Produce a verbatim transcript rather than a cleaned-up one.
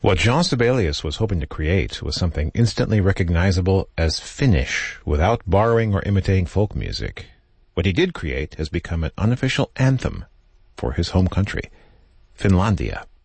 What Jean Sibelius was hoping to create was something instantly recognizable as Finnish, without borrowing or imitating folk music. What he did create has become an unofficial anthem for his home country, Finlandia.